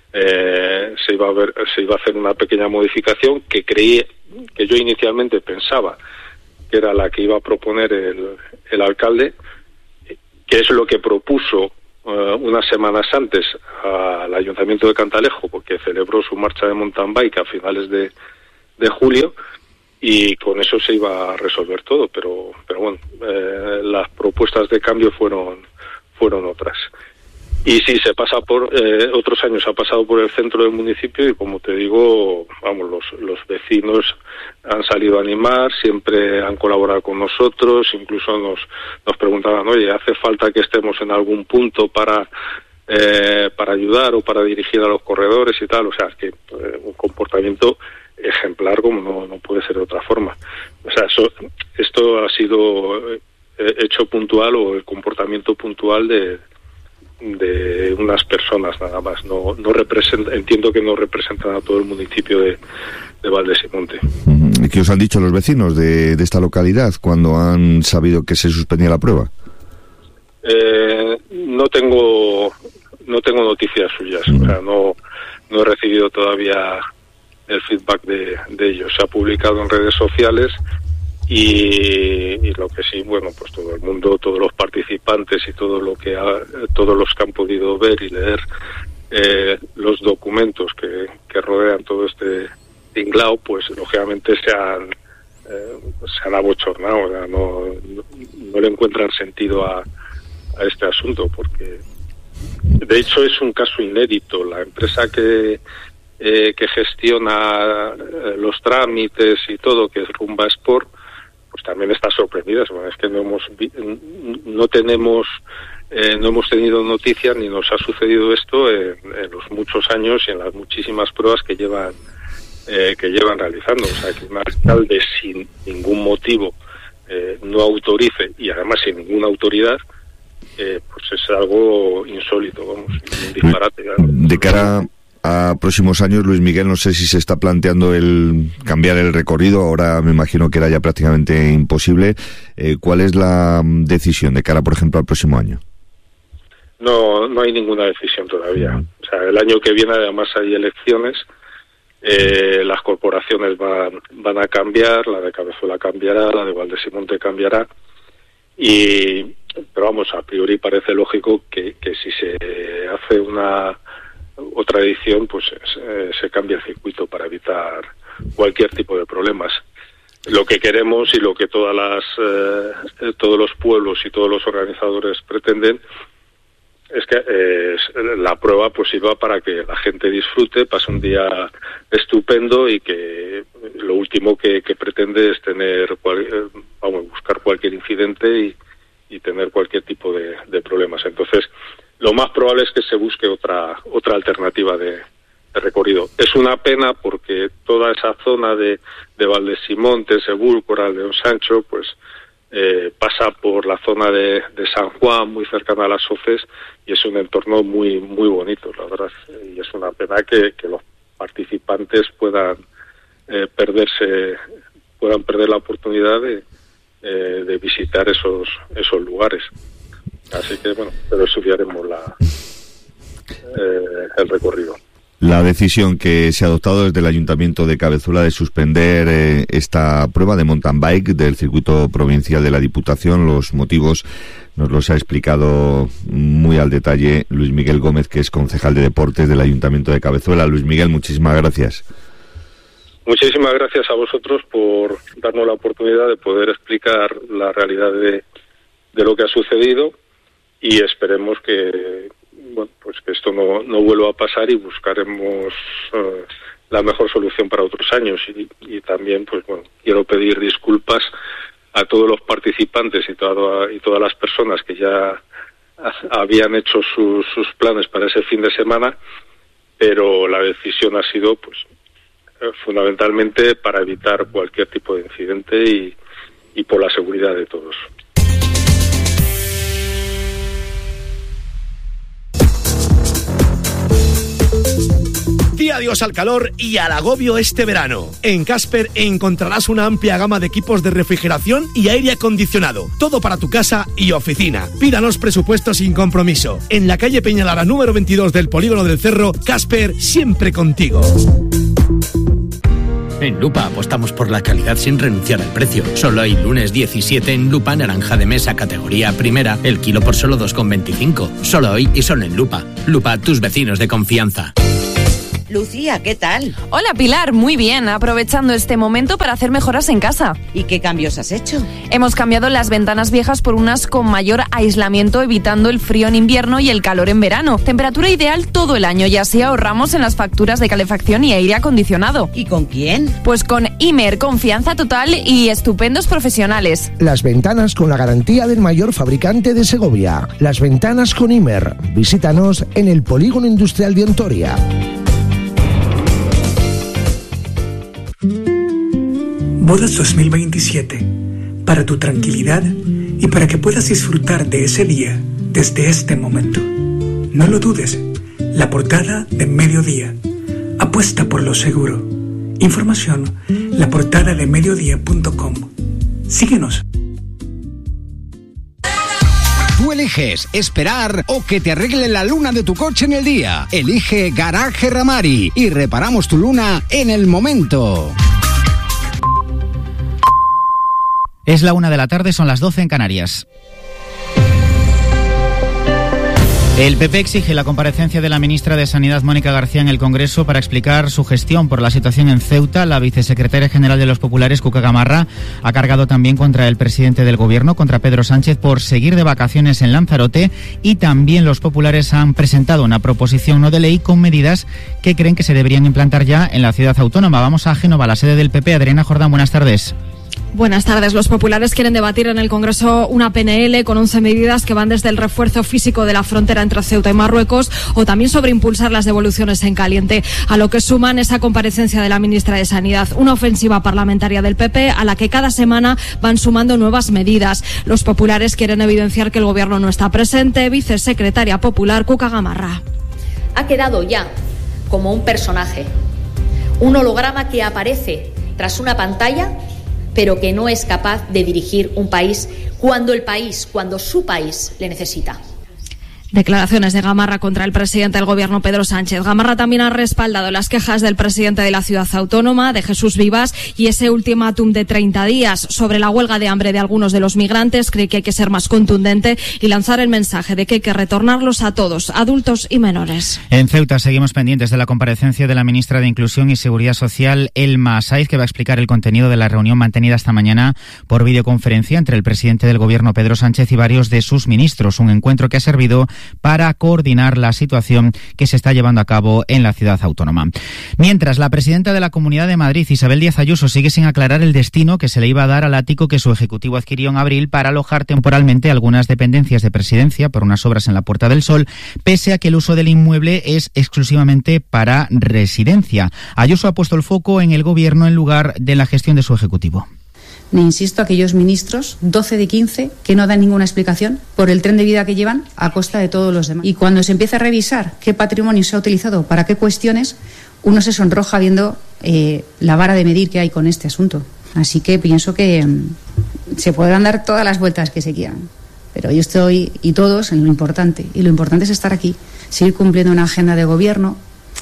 se iba a hacer una pequeña modificación que yo inicialmente pensaba que era la que iba a proponer el alcalde, que es lo que propuso unas semanas antes al Ayuntamiento de Cantalejo, porque celebró su marcha de mountain bike a finales de julio, y con eso se iba a resolver todo, pero bueno, las propuestas de cambio fueron otras. Y sí, se pasa otros años ha pasado por el centro del municipio, y como te digo, vamos, los vecinos han salido a animar, siempre han colaborado con nosotros, incluso nos preguntaban, oye, ¿hace falta que estemos en algún punto para ayudar o para dirigir a los corredores y tal? O sea, es que un comportamiento ejemplar como no puede ser de otra forma. O sea, esto ha sido hecho puntual, o el comportamiento puntual de unas personas nada más. Entiendo que no representan a todo el municipio de Valdesimonte. ¿Qué os han dicho los vecinos de esta localidad cuando han sabido que se suspendía la prueba? No tengo noticias suyas. O sea, no he recibido todavía el feedback de ellos. Se ha publicado en redes sociales, y lo que sí, bueno, pues todo el mundo, todos los participantes y todos los que han podido ver y leer los documentos que rodean todo este tinglao, pues lógicamente se han abochornado, o sea, no le encuentran sentido a este asunto, porque de hecho es un caso inédito. La empresa que gestiona los trámites y todo, que es Rumba Sport, pues también está sorprendida. Es que no hemos tenido noticias ni nos ha sucedido esto en los muchos años y en las muchísimas pruebas que llevan realizando. O sea, que un alcalde sin ningún motivo no autorice, y además sin ninguna autoridad, pues es algo insólito, vamos, un disparate. De cara a próximos años, Luis Miguel, no sé si se está planteando el cambiar el recorrido. Ahora me imagino que era ya prácticamente imposible. ¿Cuál es la decisión de cara, por ejemplo, al próximo año? No hay ninguna decisión todavía. O sea, el año que viene además hay elecciones. Las corporaciones van a cambiar, la de Cabezuela cambiará, la de Valdesimonte cambiará, pero vamos, a priori parece lógico que si se hace otra edición, pues se cambia el circuito para evitar cualquier tipo de problemas. Lo que queremos y lo que todos los pueblos y todos los organizadores pretenden es que la prueba pues sirva para que la gente disfrute, pase un día estupendo, y que lo último que pretende es buscar cualquier incidente y tener cualquier tipo de problemas. Entonces, lo más probable es que se busque otra alternativa de recorrido. Es una pena porque toda esa zona de Valdesimonte, Sebúlcora, León Sancho, pues pasa por la zona de San Juan, muy cercana a las Hoces, y es un entorno muy muy bonito, la verdad. Y es una pena que los participantes puedan perder la oportunidad de visitar esos lugares. Así que bueno, pero estudiaremos el recorrido. La decisión que se ha adoptado desde el Ayuntamiento de Cabezuela de suspender esta prueba de mountain bike del circuito provincial de la Diputación, los motivos nos los ha explicado muy al detalle Luis Miguel Gómez, que es concejal de deportes del Ayuntamiento de Cabezuela. Luis Miguel, muchísimas gracias. Muchísimas gracias a vosotros por darnos la oportunidad de poder explicar la realidad de lo que ha sucedido, y esperemos que esto no vuelva a pasar, y buscaremos la mejor solución para otros años. Y también, pues bueno, quiero pedir disculpas a todos los participantes y todas las personas que ya habían hecho sus planes para ese fin de semana, pero la decisión ha sido pues fundamentalmente para evitar cualquier tipo de incidente y por la seguridad de todos. Di adiós al calor y al agobio este verano. En Casper encontrarás una amplia gama de equipos de refrigeración y aire acondicionado. Todo para tu casa y oficina. Pídanos presupuestos sin compromiso. En la calle Peñalara número 22 del Polígono del Cerro, Casper, siempre contigo. En Lupa apostamos por la calidad sin renunciar al precio. Solo hoy, lunes 17, en Lupa, naranja de mesa categoría primera, el kilo por solo 2,25. Solo hoy y solo en Lupa. Lupa, tus vecinos de confianza. Lucía, ¿qué tal? Hola Pilar, muy bien, aprovechando este momento para hacer mejoras en casa. ¿Y qué cambios has hecho? Hemos cambiado las ventanas viejas por unas con mayor aislamiento, evitando el frío en invierno y el calor en verano. Temperatura ideal todo el año, y así ahorramos en las facturas de calefacción y aire acondicionado. ¿Y con quién? Pues con Imer, confianza total y estupendos profesionales. Las ventanas con la garantía del mayor fabricante de Segovia. Las ventanas con Imer. Visítanos en el Polígono Industrial de Ontoria. Bodas 2027, para tu tranquilidad y para que puedas disfrutar de ese día desde este momento. No lo dudes, la portada de Mediodía. Apuesta por lo seguro. Información, laportadadeMediodía.com. Síguenos. Tú eliges esperar o que te arregle la luna de tu coche en el día. Elige Garaje Ramari y reparamos tu luna en el momento. Es la 1 de la tarde, son las 12 en Canarias. El PP exige la comparecencia de la ministra de Sanidad, Mónica García, en el Congreso para explicar su gestión por la situación en Ceuta. La vicesecretaria general de los populares, Cuca Gamarra, ha cargado también contra el presidente del Gobierno, contra Pedro Sánchez, por seguir de vacaciones en Lanzarote, y también los populares han presentado una proposición no de ley con medidas que creen que se deberían implantar ya en la ciudad autónoma. Vamos a Génova, la sede del PP. Adriana Jordán, buenas tardes. Buenas tardes. Los populares quieren debatir en el Congreso una PNL con 11 medidas que van desde el refuerzo físico de la frontera entre Ceuta y Marruecos o también sobre impulsar las devoluciones en caliente, a lo que suman esa comparecencia de la ministra de Sanidad, una ofensiva parlamentaria del PP a la que cada semana van sumando nuevas medidas. Los populares quieren evidenciar que el Gobierno no está presente. Vicesecretaria popular, Cuca Gamarra. Ha quedado ya como un personaje, un holograma que aparece tras una pantalla, pero que no es capaz de dirigir un país cuando su país le necesita. Declaraciones de Gamarra contra el presidente del Gobierno, Pedro Sánchez. Gamarra también ha respaldado las quejas del presidente de la ciudad autónoma, de Jesús Vivas, y ese ultimátum de 30 días sobre la huelga de hambre de algunos de los migrantes. Cree que hay que ser más contundente y lanzar el mensaje de que hay que retornarlos a todos, adultos y menores. En Ceuta seguimos pendientes de la comparecencia de la ministra de Inclusión y Seguridad Social, Elma Saiz, que va a explicar el contenido de la reunión mantenida esta mañana por videoconferencia entre el presidente del Gobierno, Pedro Sánchez, y varios de sus ministros. Un encuentro que ha servido para coordinar la situación que se está llevando a cabo en la ciudad autónoma. Mientras, la presidenta de la Comunidad de Madrid, Isabel Díaz Ayuso, sigue sin aclarar el destino que se le iba a dar al ático que su ejecutivo adquirió en abril para alojar temporalmente algunas dependencias de Presidencia por unas obras en la Puerta del Sol, pese a que el uso del inmueble es exclusivamente para residencia. Ayuso ha puesto el foco en el Gobierno en lugar de la gestión de su ejecutivo. Le insisto a aquellos ministros, 12 de 15, que no dan ninguna explicación por el tren de vida que llevan a costa de todos los demás. Y cuando se empieza a revisar qué patrimonio se ha utilizado para qué cuestiones, uno se sonroja viendo la vara de medir que hay con este asunto. Así que pienso que se podrán dar todas las vueltas que se quieran. Pero yo estoy, y todos, en lo importante. Y lo importante es estar aquí, seguir cumpliendo una agenda de gobierno.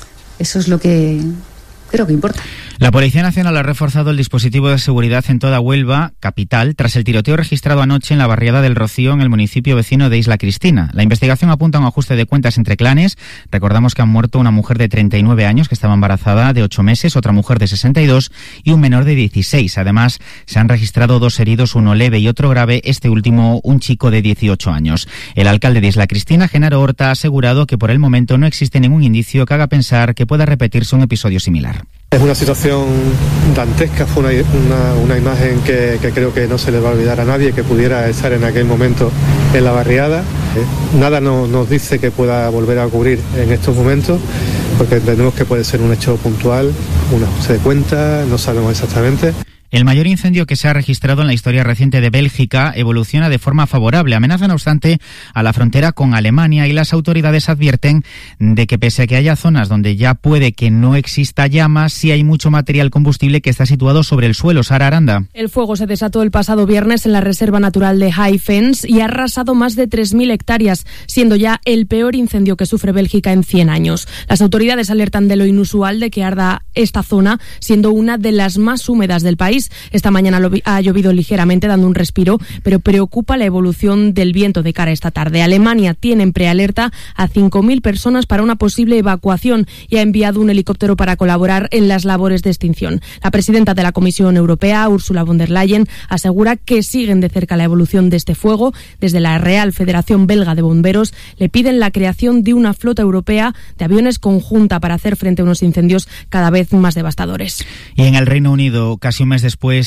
Eso es lo que creo que importa. La Policía Nacional ha reforzado el dispositivo de seguridad en toda Huelva, capital, tras el tiroteo registrado anoche en la barriada del Rocío, en el municipio vecino de Isla Cristina. La investigación apunta a un ajuste de cuentas entre clanes. Recordamos que han muerto una mujer de 39 años que estaba embarazada de 8 meses, otra mujer de 62 y un menor de 16. Además, se han registrado 2 heridos, uno leve y otro grave, este último un chico de 18 años. El alcalde de Isla Cristina, Genaro Horta, ha asegurado que por el momento no existe ningún indicio que haga pensar que pueda repetirse un episodio similar. Es una situación dantesca, fue una imagen que creo que no se le va a olvidar a nadie que pudiera estar en aquel momento en la barriada. Nada nos dice que pueda volver a ocurrir en estos momentos, porque entendemos que puede ser un hecho puntual, un ajuste de cuentas, no sabemos exactamente. El mayor incendio que se ha registrado en la historia reciente de Bélgica evoluciona de forma favorable. Amenaza, no obstante, a la frontera con Alemania, y las autoridades advierten de que pese a que haya zonas donde ya puede que no exista llamas, sí hay mucho material combustible que está situado sobre el suelo. Sara Aranda. El fuego se desató el pasado viernes en la Reserva Natural de High Fence y ha arrasado más de 3.000 hectáreas, siendo ya el peor incendio que sufre Bélgica en 100 años. Las autoridades alertan de lo inusual de que arda esta zona, siendo una de las más húmedas del país. Esta mañana ha llovido ligeramente, dando un respiro, pero preocupa la evolución del viento de cara a esta tarde. Alemania tiene en prealerta a 5.000 personas para una posible evacuación y ha enviado un helicóptero para colaborar en las labores de extinción. La presidenta de la Comisión Europea, Ursula von der Leyen, asegura que siguen de cerca la evolución de este fuego. Desde la Real Federación Belga de Bomberos le piden la creación de una flota europea de aviones conjunta para hacer frente a unos incendios cada vez más devastadores. Y en el Reino Unido, casi un mes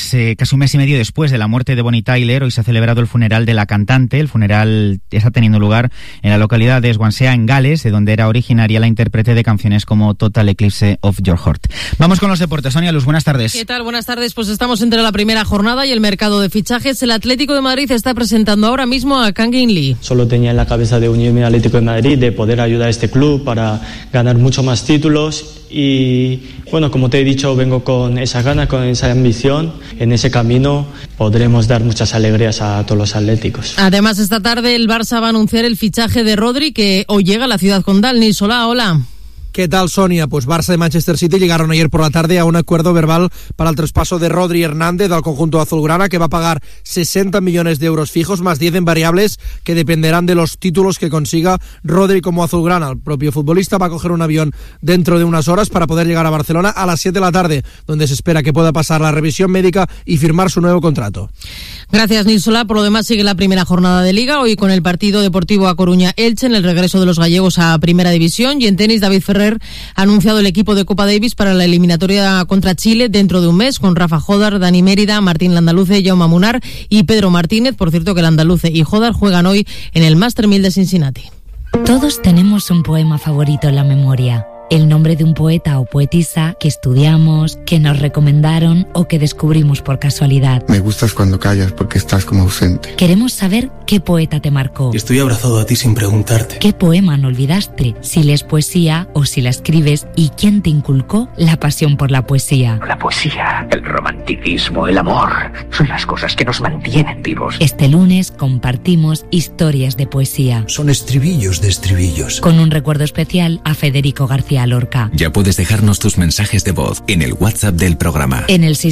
y medio después de la muerte de Bonnie Tyler, hoy se ha celebrado el funeral de la cantante. El funeral está teniendo lugar en la localidad de Swansea, en Gales, de donde era originaria la intérprete de canciones como Total Eclipse of Your Heart. Vamos con los deportes. Sonia Luz, buenas tardes. ¿Qué tal? Buenas tardes. Pues estamos entre la primera jornada y el mercado de fichajes. El Atlético de Madrid está presentando ahora mismo a Kangin Lee. Solo tenía en la cabeza de Unión Atlético de Madrid de poder ayudar a este club para ganar mucho más títulos. Y bueno, como te he dicho, vengo con esa gana, con esa ambición. En ese camino podremos dar muchas alegrías a todos los atléticos. Además, esta tarde el Barça va a anunciar el fichaje de Rodri, que hoy llega a la ciudad condal. Nils Solá, hola. ¿Qué tal, Sonia? Pues Barça y Manchester City llegaron ayer por la tarde a un acuerdo verbal para el traspaso de Rodri Hernández al conjunto azulgrana, que va a pagar 60 millones de euros fijos más 10 en variables que dependerán de los títulos que consiga Rodri como azulgrana. El propio futbolista va a coger un avión dentro de unas horas para poder llegar a Barcelona a las 7 de la tarde, donde se espera que pueda pasar la revisión médica y firmar su nuevo contrato. Gracias, Nil Solá. Por lo demás, sigue la primera jornada de Liga, hoy con el partido Deportivo A Coruña-Elche en el regreso de los gallegos a Primera División. Y en tenis, David Ferrer ha anunciado el equipo de Copa Davis para la eliminatoria contra Chile dentro de un mes, con Rafa Jodar, Dani Mérida, Martín Landaluce, Jaume Munar y Pedro Martínez. Por cierto, que Landaluce y Jodar juegan hoy en el Master 1000 de Cincinnati. Todos tenemos un poema favorito en la memoria. El nombre de un poeta o poetisa que estudiamos, que nos recomendaron o que descubrimos por casualidad. Me gustas cuando callas porque estás como ausente. Queremos saber qué poeta te marcó. Estoy abrazado a ti sin preguntarte. ¿Qué poema no olvidaste? Si lees poesía o si la escribes, y quién te inculcó la pasión por la poesía. La poesía, el romanticismo, el amor, son las cosas que nos mantienen vivos. Este lunes compartimos historias de poesía. Son estribillos de estribillos. Con un recuerdo especial a Federico García Lorca. Ya puedes dejarnos tus mensajes de voz en el WhatsApp del programa. En el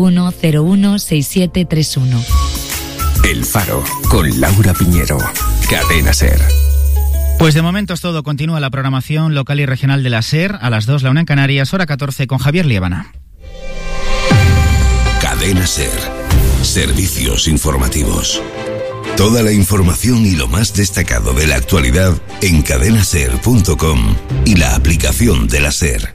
681-016731. El Faro, con Laura Piñero. Cadena SER. Pues de momento es todo. Continúa la programación local y regional de la SER. A las 2, la 1 en Canarias, hora 14, con Javier Liébana. Cadena SER. Servicios informativos. Toda la información y lo más destacado de la actualidad en cadenaser.com y la aplicación de la SER.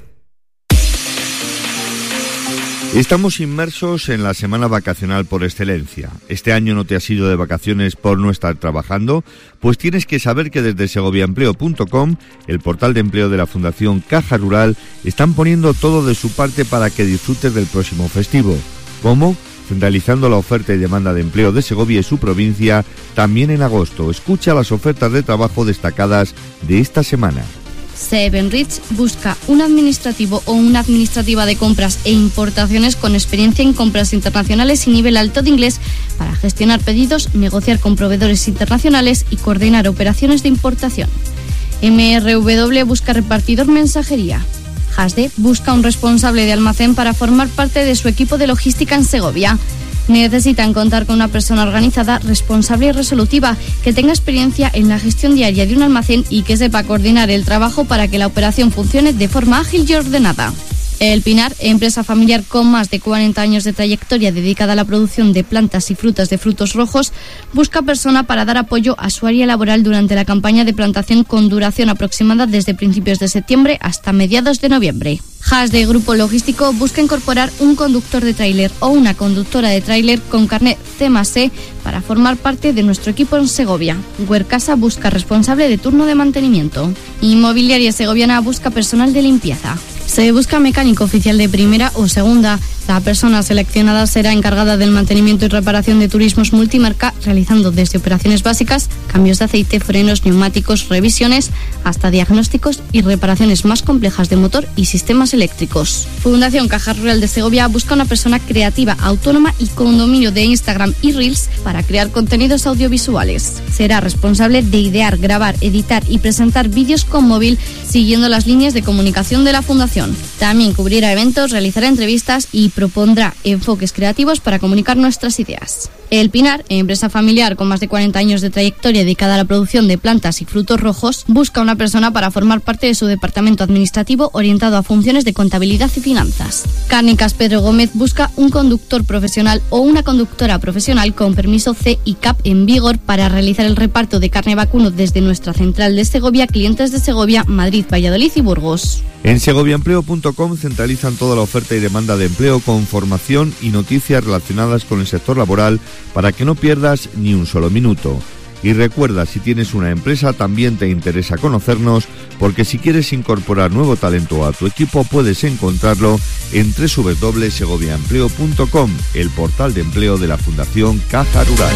Estamos inmersos en la semana vacacional por excelencia. ¿Este año no te has ido de vacaciones por no estar trabajando? Pues tienes que saber que desde segoviaempleo.com, el portal de empleo de la Fundación Caja Rural, están poniendo todo de su parte para que disfrutes del próximo festivo. ¿Cómo? Centralizando la oferta y demanda de empleo de Segovia y su provincia también en agosto. Escucha las ofertas de trabajo destacadas de esta semana. Sevenrich busca un administrativo o una administrativa de compras e importaciones con experiencia en compras internacionales y nivel alto de inglés para gestionar pedidos, negociar con proveedores internacionales y coordinar operaciones de importación. MRW busca repartidor mensajería. Hasde busca un responsable de almacén para formar parte de su equipo de logística en Segovia. Necesitan contar con una persona organizada, responsable y resolutiva, que tenga experiencia en la gestión diaria de un almacén y que sepa coordinar el trabajo para que la operación funcione de forma ágil y ordenada. El Pinar, empresa familiar con más de 40 años de trayectoria dedicada a la producción de plantas y frutas de frutos rojos, busca persona para dar apoyo a su área laboral durante la campaña de plantación con duración aproximada desde principios de septiembre hasta mediados de noviembre. Haas de Grupo Logístico busca incorporar un conductor de tráiler o una conductora de tráiler con carnet C+E para formar parte de nuestro equipo en Segovia. Huercasa busca responsable de turno de mantenimiento. Inmobiliaria Segoviana busca personal de limpieza. Se busca mecánico oficial de primera o segunda. La persona seleccionada será encargada del mantenimiento y reparación de turismos multimarca, realizando desde operaciones básicas, cambios de aceite, frenos, neumáticos, revisiones, hasta diagnósticos y reparaciones más complejas de motor y sistemas eléctricos. Fundación Caja Rural de Segovia busca una persona creativa, autónoma y con dominio de Instagram y Reels para crear contenidos audiovisuales. Será responsable de idear, grabar, editar y presentar vídeos con móvil, siguiendo las líneas de comunicación de la Fundación. También cubrirá eventos, realizará entrevistas y propondrá enfoques creativos para comunicar nuestras ideas. El Pinar, empresa familiar con más de 40 años de trayectoria dedicada a la producción de plantas y frutos rojos, busca una persona para formar parte de su departamento administrativo orientado a funciones de contabilidad y finanzas. Cárnicas Pedro Gómez busca un conductor profesional o una conductora profesional con permiso C y CAP en vigor para realizar el reparto de carne vacuno desde nuestra central de Segovia, clientes de Segovia, Madrid, Valladolid y Burgos. En segoviaempleo.com centralizan toda la oferta y demanda de empleo con formación y noticias relacionadas con el sector laboral para que no pierdas ni un solo minuto. Y recuerda, si tienes una empresa también te interesa conocernos, porque si quieres incorporar nuevo talento a tu equipo puedes encontrarlo en www.segoviaempleo.com, el portal de empleo de la Fundación Caja Rural.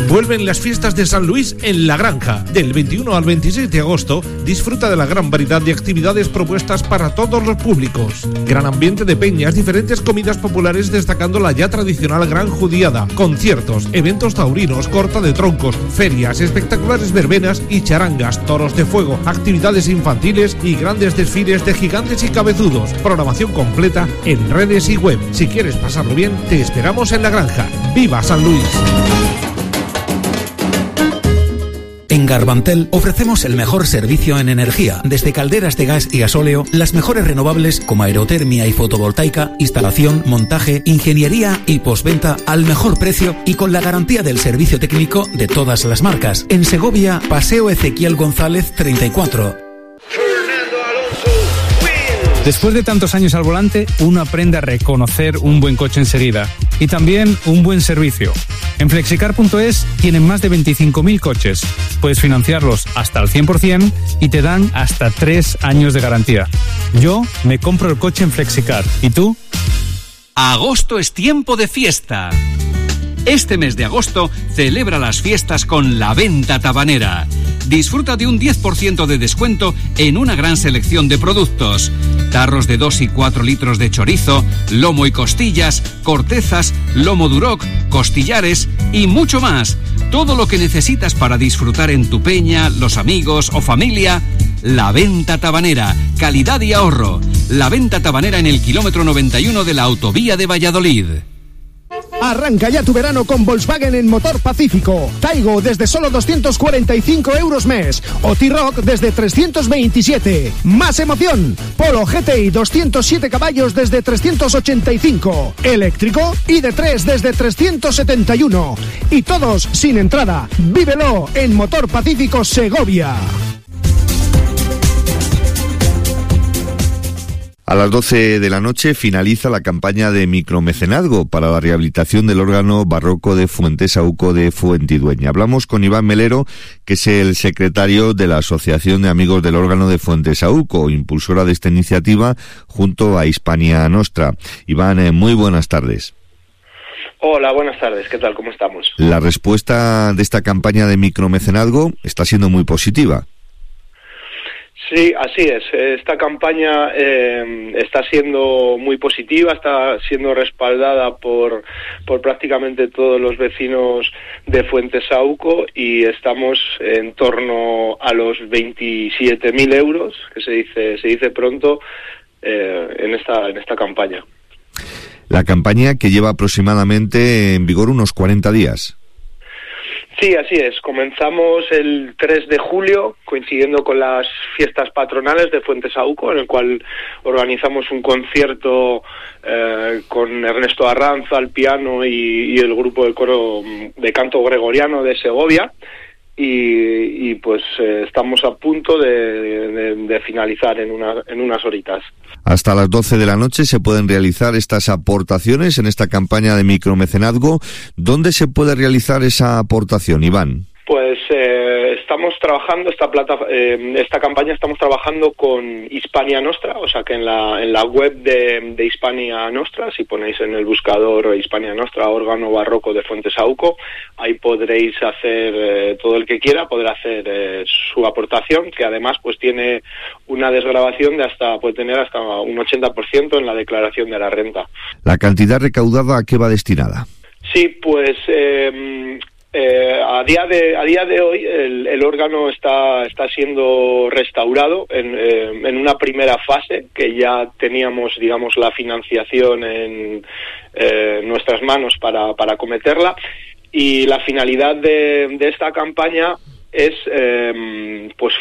Vuelven las fiestas de San Luis en La Granja. Del 21 al 26 de agosto, disfruta de la gran variedad de actividades propuestas para todos los públicos. Gran ambiente de peñas, diferentes comidas populares destacando la ya tradicional gran judiada, conciertos, eventos taurinos, corta de troncos, ferias, espectaculares verbenas y charangas, toros de fuego, actividades infantiles y grandes desfiles de gigantes y cabezudos. Programación completa en redes y web. Si quieres pasarlo bien, te esperamos en La Granja. ¡Viva San Luis! En Garbantel ofrecemos el mejor servicio en energía, desde calderas de gas y gasóleo, las mejores renovables como aerotermia y fotovoltaica, instalación, montaje, ingeniería y postventa al mejor precio y con la garantía del servicio técnico de todas las marcas. En Segovia, Paseo Ezequiel González 34. Después de tantos años al volante, uno aprende a reconocer un buen coche enseguida y también un buen servicio. En Flexicar.es tienen más de 25.000 coches. Puedes financiarlos hasta el 100% y te dan hasta 3 años de garantía. Yo me compro el coche en Flexicar. ¿Y tú? Agosto es tiempo de fiesta. Este mes de agosto celebra las fiestas con La Venta Tabanera. Disfruta de un 10% de descuento en una gran selección de productos. Tarros de 2 y 4 litros de chorizo, lomo y costillas, cortezas, lomo duroc, costillares y mucho más. Todo lo que necesitas para disfrutar en tu peña, los amigos o familia. La Venta Tabanera, calidad y ahorro. La Venta Tabanera en el kilómetro 91 de la autovía de Valladolid. Arranca ya tu verano con Volkswagen en Motor Pacífico. Taigo desde solo 245 euros mes. O T-Roc desde 327. ¡Más emoción! Polo GTI 207 caballos desde 385. Eléctrico ID3 desde 371. Y todos sin entrada. Vívelo en Motor Pacífico Segovia. A las 12 de la noche finaliza la campaña de micromecenazgo para la rehabilitación del órgano barroco de Fuentesauco de Fuentidueña. Hablamos con Iván Melero, que es el secretario de la Asociación de Amigos del Órgano de Fuentesauco, impulsora de esta iniciativa junto a Hispania Nostra. Iván, muy buenas tardes. Hola, buenas tardes. ¿Qué tal? ¿Cómo estamos? La respuesta de esta campaña de micromecenazgo está siendo muy positiva. Sí, así es. Esta campaña está siendo muy positiva, está siendo respaldada por prácticamente todos los vecinos de Fuentesauco y estamos en torno a los 27.000 euros, que se dice pronto, en esta campaña. La campaña que lleva aproximadamente en vigor unos 40 días. Sí, así es. Comenzamos el 3 de julio, coincidiendo con las fiestas patronales de Fuentesauco, en el cual organizamos un concierto con Ernesto Arranz al piano y el grupo de coro de canto gregoriano de Segovia. Y pues estamos a punto de finalizar en unas horitas. Hasta las 12 de la noche se pueden realizar estas aportaciones en esta campaña de micromecenazgo. ¿Dónde se puede realizar esa aportación, Iván? Pues estamos trabajando esta campaña estamos trabajando con Hispania Nostra, o sea que en la web de Hispania Nostra, si ponéis en el buscador Hispania Nostra órgano barroco de Fuentesauco, ahí podréis hacer todo el que quiera podrá hacer su aportación, que además pues tiene una desgravación puede tener hasta un 80% en la declaración de la renta. ¿La cantidad recaudada a qué va destinada? Sí, pues a día de hoy el órgano está siendo restaurado en una primera fase, que ya teníamos, digamos, la financiación en nuestras manos para acometerla, y la finalidad de esta campaña es pues